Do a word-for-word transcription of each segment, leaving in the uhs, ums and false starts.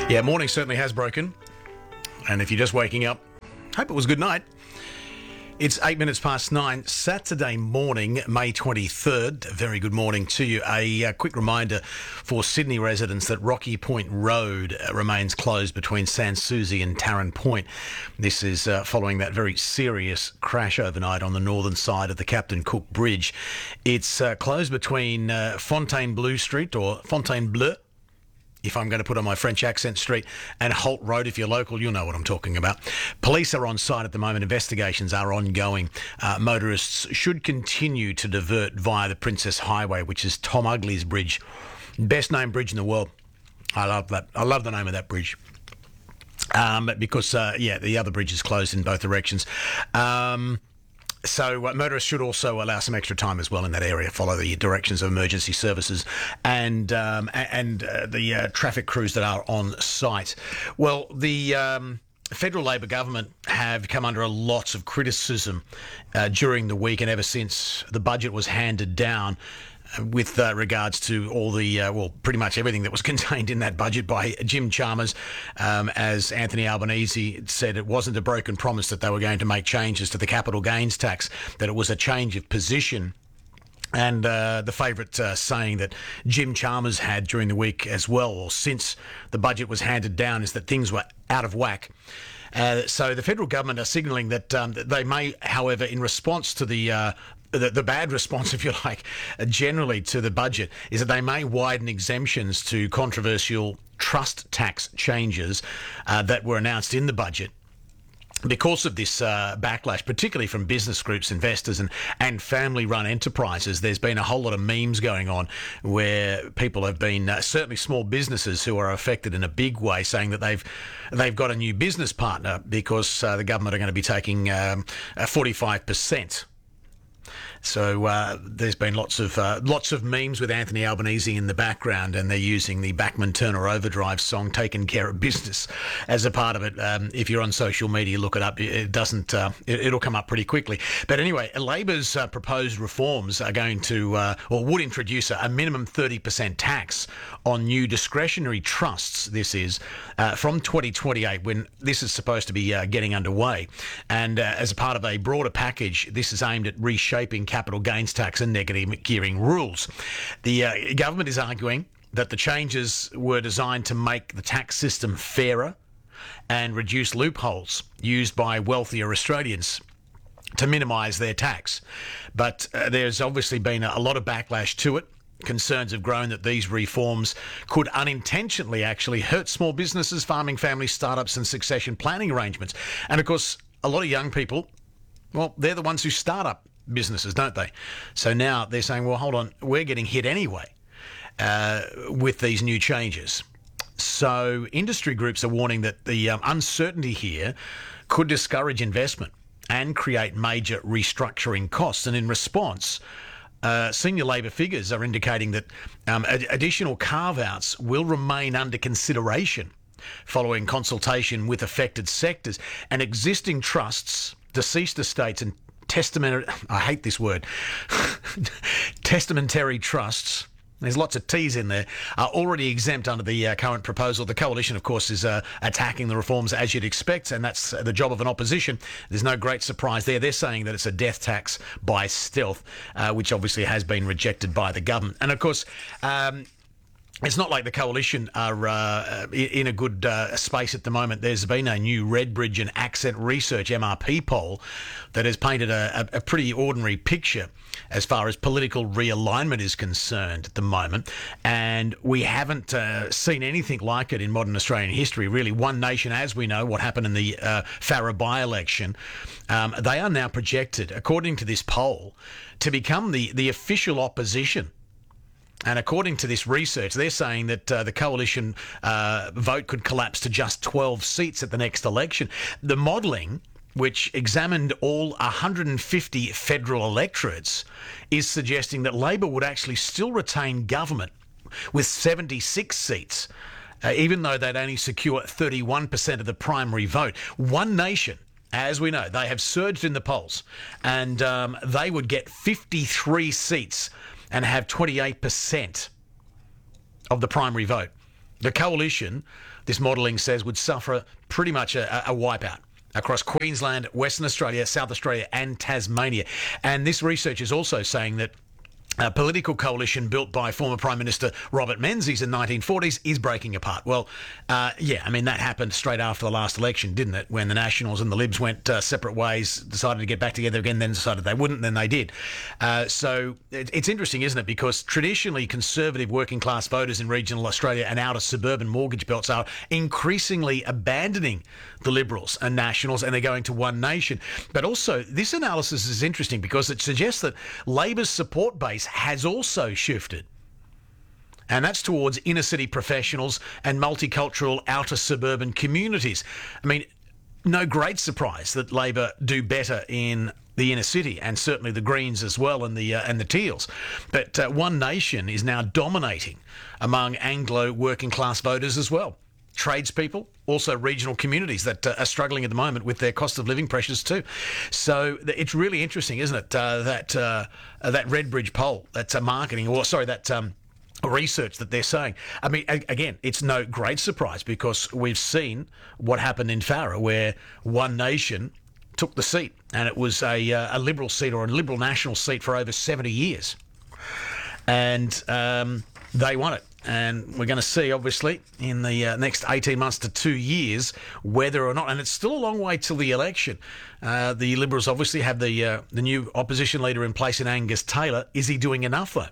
Yeah, morning certainly has broken. And if you're just waking up, hope it was a good night. It's eight minutes past nine, Saturday morning, May twenty-third. A very good morning to you. A, a quick reminder for Sydney residents that Rocky Point Road uh, remains closed between Sans Souci and Tarrant Point. This is uh, following that very serious crash overnight on the northern side of the Captain Cook Bridge. It's uh, closed between uh, Fontainebleau Street, or Fontainebleau, if I'm going to put on my French accent, street, and Holt Road. If you're local, you'll know what I'm talking about. Police are on site at the moment. Investigations are ongoing. Uh, motorists should continue to divert via the Princess Highway, which is Tom Ugley's bridge. Best named bridge in the world. I love that. I love the name of that bridge. Um, because, uh, yeah, the other bridge is closed in both directions. Um... So uh, motorists should also allow some extra time as well in that area, follow the directions of emergency services and um, and uh, the uh, traffic crews that are on site. Well, the um, federal Labor government have come under a lot of criticism uh, during the week and ever since the budget was handed down, with uh, regards to all the, uh, well, pretty much everything that was contained in that budget by Jim Chalmers. Um, as Anthony Albanese said, it wasn't a broken promise that they were going to make changes to the capital gains tax, that it was a change of position. And uh, the favourite uh, saying that Jim Chalmers had during the week as well, or since the budget was handed down, is that things were out of whack. Uh, so the federal government are signalling that, um, that they may, however, in response to the uh, The, the bad response, if you like, uh, generally to the budget, is that they may widen exemptions to controversial trust tax changes uh, that were announced in the budget. Because of this uh, backlash, particularly from business groups, investors and, and family-run enterprises, there's been a whole lot of memes going on where people have been, uh, certainly small businesses who are affected in a big way, saying that they've they've got a new business partner because uh, the government are going to be taking um, uh, forty-five percent. So uh, there's been lots of uh, lots of memes with Anthony Albanese in the background, and they're using the Bachman Turner Overdrive song "Taking Care of Business" as a part of it. Um, if you're on social media, look it up. It doesn't. Uh, it, it'll come up pretty quickly. But anyway, Labor's uh, proposed reforms are going to, uh, or would introduce a, a minimum thirty percent tax on new discretionary trusts. This is uh, from twenty twenty-eight, when this is supposed to be uh, getting underway, and uh, as a part of a broader package, this is aimed at reshaping capital gains tax and negative gearing rules. The uh, government is arguing that the changes were designed to make the tax system fairer and reduce loopholes used by wealthier Australians to minimise their tax. But uh, there's obviously been a, a lot of backlash to it. Concerns have grown that these reforms could unintentionally actually hurt small businesses, farming families, startups and succession planning arrangements. And of course, a lot of young people, well, they're the ones who start up businesses, don't they? So now they're saying, well, hold on, we're getting hit anyway uh, with these new changes. So industry groups are warning that the um, uncertainty here could discourage investment and create major restructuring costs. And in response, uh, senior Labor figures are indicating that um, ad- additional carve-outs will remain under consideration following consultation with affected sectors, and existing trusts, deceased estates and testamentary, I hate this word, testamentary trusts, there's lots of T's in there, are already exempt under the uh, current proposal. The coalition, of course, is uh, attacking the reforms as you'd expect, and that's the job of an opposition. There's no great surprise there. They're saying that it's a death tax by stealth, uh, which obviously has been rejected by the government. And of course, um, it's not like the coalition are uh, in a good uh, space at the moment. There's been a new Redbridge and Accent Research M R P poll that has painted a, a pretty ordinary picture as far as political realignment is concerned at the moment. And we haven't uh, seen anything like it in modern Australian history, really. One Nation, as we know, what happened in the uh, Farrer by-election, um, they are now projected, according to this poll, to become the, the official opposition. And according to this research, they're saying that uh, the coalition uh, vote could collapse to just twelve seats at the next election. The modelling, which examined all one hundred fifty federal electorates, is suggesting that Labor would actually still retain government with seventy-six seats, uh, even though they'd only secure thirty-one percent of the primary vote. One Nation, as we know, they have surged in the polls, and um, they would get fifty-three seats and have twenty-eight percent of the primary vote. The coalition, this modelling says, would suffer pretty much a, a wipeout across Queensland, Western Australia, South Australia and Tasmania. And this research is also saying that a political coalition built by former Prime Minister Robert Menzies in the nineteen forties is breaking apart. Well, uh, yeah, I mean, that happened straight after the last election, didn't it? When the Nationals and the Libs went uh, separate ways, decided to get back together again, then decided they wouldn't, then they did. Uh, so it, it's interesting, isn't it? Because traditionally conservative working class voters in regional Australia and outer suburban mortgage belts are increasingly abandoning the Liberals and Nationals, and they're going to One Nation. But also, this analysis is interesting because it suggests that Labor's support base has also shifted. And that's towards inner city professionals and multicultural outer suburban communities. I mean, no great surprise that Labor do better in the inner city, and certainly the Greens as well, and the uh, and the Teals. But uh, One Nation is now dominating among Anglo working class voters as well. Tradespeople, also regional communities that uh, are struggling at the moment with their cost of living pressures too. So it's really interesting, isn't it? Uh, that uh, that Redbridge poll, that's a marketing, or sorry, that um, research that they're saying. I mean, a- again, it's no great surprise because we've seen what happened in Farrer, where One Nation took the seat, and it was a, uh, a Liberal seat or a Liberal National seat for over seventy years, and um, they won it. And we're going to see, obviously, in the uh, next eighteen months to two years, whether or not, and it's still a long way till the election. Uh, the Liberals obviously have the uh, the new opposition leader in place in Angus Taylor. Is he doing enough, though?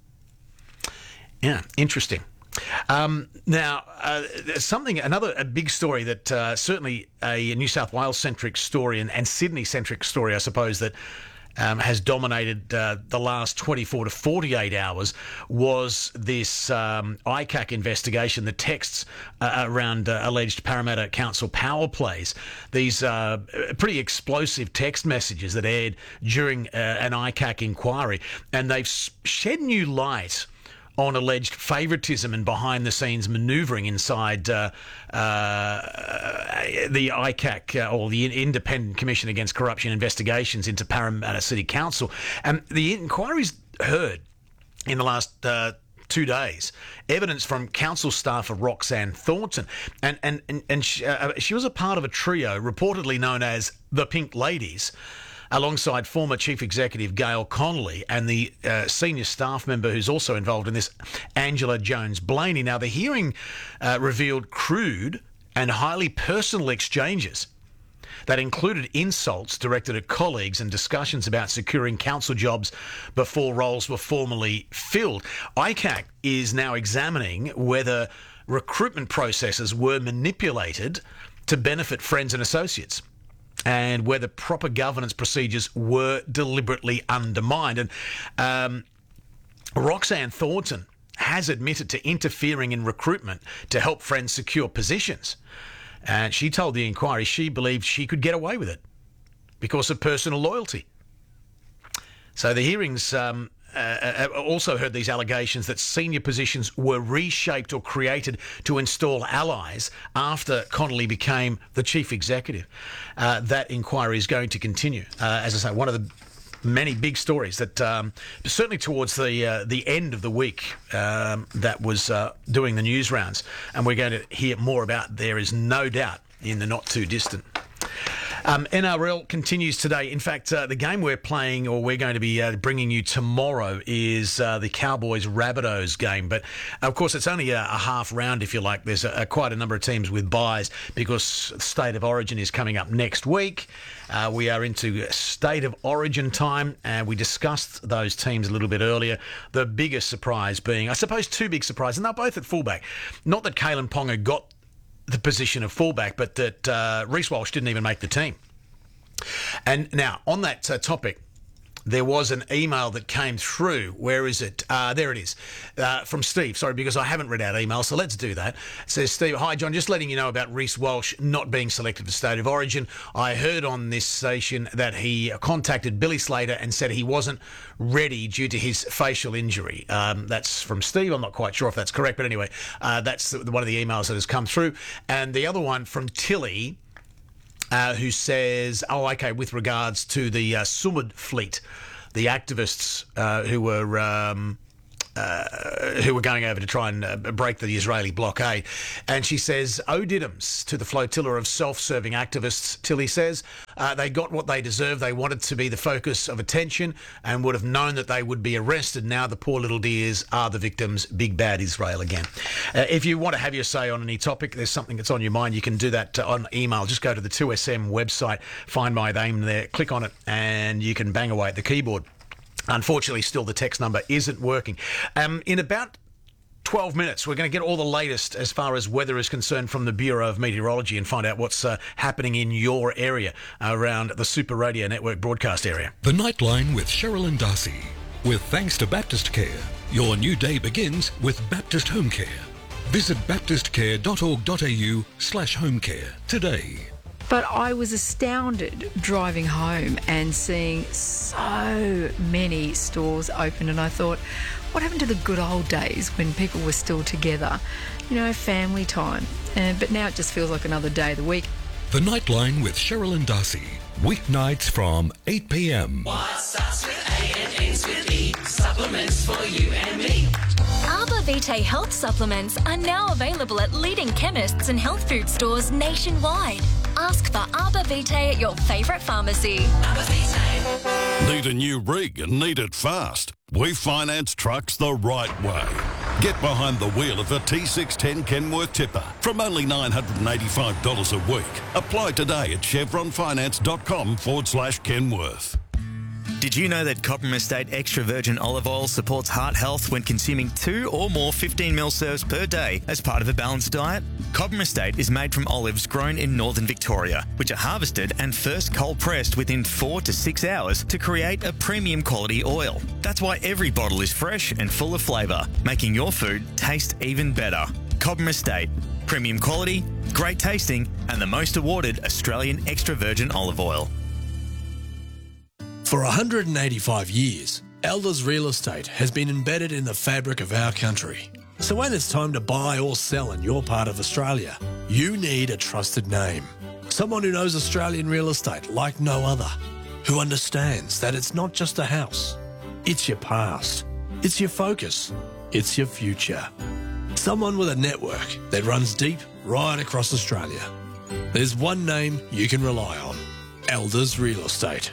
Yeah, interesting. Um, now, uh, something, another a big story that uh, certainly a New South Wales-centric story and, and Sydney-centric story, I suppose, that Um, has dominated uh, the last twenty-four to forty-eight hours was this um, I C A C investigation, the texts uh, around uh, alleged Parramatta Council power plays. These uh, pretty explosive text messages that aired during uh, an I C A C inquiry, and they've shed new light on alleged favouritism and behind-the-scenes manoeuvring inside uh, uh, the I C A C, uh, or the Independent Commission Against Corruption Investigations into Parramatta City Council. And the inquiry's heard in the last uh, two days evidence from council staffer Roxanne Thornton. And, and, and, and she, uh, she was a part of a trio reportedly known as the Pink Ladies, alongside former Chief Executive Gail Connolly and the uh, senior staff member who's also involved in this, Angela Jones-Blaney. Now, the hearing uh, revealed crude and highly personal exchanges that included insults directed at colleagues and discussions about securing council jobs before roles were formally filled. I C A C is now examining whether recruitment processes were manipulated to benefit friends and associates, and whether proper governance procedures were deliberately undermined. And um, Roxanne Thornton has admitted to interfering in recruitment to help friends secure positions. And she told the inquiry she believed she could get away with it because of personal loyalty. So the hearings um, uh, also heard these allegations that senior positions were reshaped or created to install allies after Connolly became the chief executive. Uh, that inquiry is going to continue. Uh, as I say, one of the many big stories that um, certainly towards the uh, the end of the week um, that was uh, doing the news rounds, and we're going to hear more about, there is no doubt, in the not too distant. Um, N R L continues today. In fact, uh, the game we're playing, or we're going to be uh, bringing you tomorrow, is uh, the Cowboys-Rabbitohs game. But, of course, it's only a, a half round, if you like. There's a, a, quite a number of teams with byes because State of Origin is coming up next week. Uh, we are into State of Origin time, and we discussed those teams a little bit earlier. The biggest surprise being, I suppose, two big surprises, and they're both at fullback. Not that Kalen Ponga got the position of fullback, but that uh, Reece Walsh didn't even make the team. And now, on that uh, topic, there was an email that came through. Where is it? Uh, there it is. Uh, from Steve. Sorry, because I haven't read out emails, so let's do that. It says, Steve, hi, John, just letting you know about Reece Walsh not being selected for State of Origin. I heard on this station that he contacted Billy Slater and said he wasn't ready due to his facial injury. Um, that's from Steve. I'm not quite sure if that's correct, but anyway, uh, that's one of the emails that has come through. And the other one from Tilly, Uh, who says, oh, okay, with regards to the uh, Sumud fleet, the activists uh, who were um, uh, who were going over to try and uh, break the Israeli blockade. And she says, "Odiddums to the flotilla of self-serving activists," Tilly says. Uh, they got what they deserved. They wanted to be the focus of attention and would have known that they would be arrested. Now the poor little dears are the victims. Big bad Israel again. Uh, if you want to have your say on any topic, there's something that's on your mind, you can do that uh, on email. Just go to the two S M website, find my name there, click on it, and you can bang away at the keyboard. Unfortunately, still the text number isn't working. Um, in about twelve minutes, we're going to get all the latest as far as weather is concerned from the Bureau of Meteorology and find out what's uh, happening in your area around the Super Radio Network broadcast area. The Nightline with Cheryl and Darcy. With thanks to Baptist Care, your new day begins with Baptist Home Care. Visit baptistcare.org.au slash home care today. But I was astounded driving home and seeing so many stores open, and I thought, what happened to the good old days when people were still together? You know, family time. Uh, but now it just feels like another day of the week. The Nightline with Cheryl and Darcy. Weeknights from eight p.m. What starts with A and ends with E? Supplements for you and me. Arbor Vitae health supplements are now available at leading chemists and health food stores nationwide. Ask for Arbor Vitae at your favourite pharmacy. Arbor Vitae. Need a new rig and need it fast? We finance trucks the right way. Get behind the wheel of a T six ten Kenworth tipper from only nine hundred eighty-five dollars a week. Apply today at chevronfinance.com forward slash Kenworth. Did you know that Cobram Estate Extra Virgin Olive Oil supports heart health when consuming two or more fifteen mil serves per day as part of a balanced diet? Cobram Estate is made from olives grown in northern Victoria, which are harvested and first cold pressed within four to six hours to create a premium quality oil. That's why every bottle is fresh and full of flavour, making your food taste even better. Cobram Estate. Premium quality, great tasting, and the most awarded Australian extra virgin olive oil. For one hundred eighty-five years, Elders Real Estate has been embedded in the fabric of our country. So when it's time to buy or sell in your part of Australia, you need a trusted name. Someone who knows Australian real estate like no other. Who understands that it's not just a house. It's your past. It's your focus. It's your future. Someone with a network that runs deep right across Australia. There's one name you can rely on. Elders Real Estate.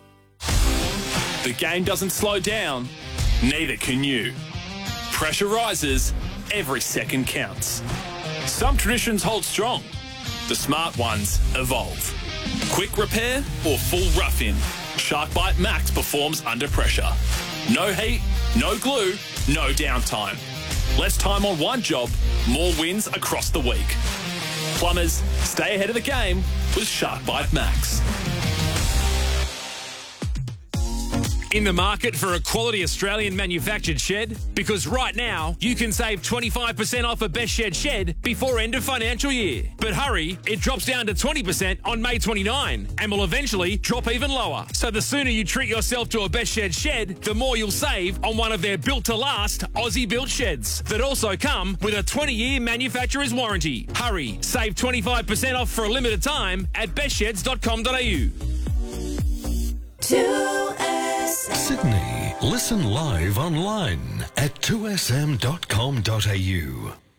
The game doesn't slow down, neither can you. Pressure rises, every second counts. Some traditions hold strong, the smart ones evolve. Quick repair or full rough-in, SharkBite Max performs under pressure. No heat, no glue, no downtime. Less time on one job, more wins across the week. Plumbers, stay ahead of the game with SharkBite Max. In the market for a quality Australian manufactured shed? Because right now, you can save twenty-five percent off a Best Shed shed before end of financial year. But hurry, it drops down to twenty percent on May twenty-ninth and will eventually drop even lower. So the sooner you treat yourself to a Best Shed shed, the more you'll save on one of their built-to-last Aussie-built sheds that also come with a twenty-year manufacturer's warranty. Hurry, save twenty-five percent off for a limited time at best sheds dot com dot a u. Sydney. Listen live online at two s m dot com dot a u.